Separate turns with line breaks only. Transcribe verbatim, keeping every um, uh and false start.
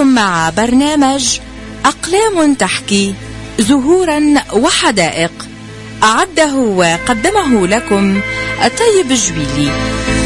أنتم مع برنامج أقلام تحكي زهورا وحدائق، أعده وقدمه لكم الطيب الجبيلي.